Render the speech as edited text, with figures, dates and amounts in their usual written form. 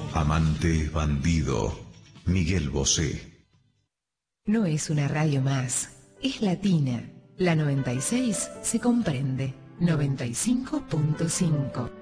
Amante es bandido. Miguel Bosé. No es una radio más, es latina. La 96 se comprende. 95.5.